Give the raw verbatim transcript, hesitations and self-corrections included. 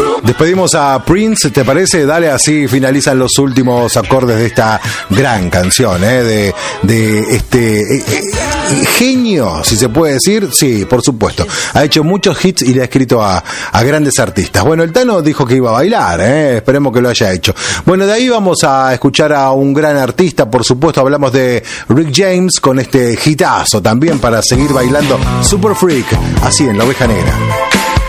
Despedimos a Prince, ¿te parece? Dale, así finalizan los últimos acordes de esta gran canción, ¿eh? De, de este eh, eh, genio, si se puede decir. Sí, por supuesto. Ha hecho muchos hits y le ha escrito a, a grandes artistas. Bueno, el Tano dijo que iba a bailar, ¿eh? Esperemos que lo haya hecho. Bueno, de ahí vamos a escuchar a un gran artista, por supuesto. Hablamos de Rick James con este hitazo también para seguir bailando Super Freak, así en La Oveja Negra.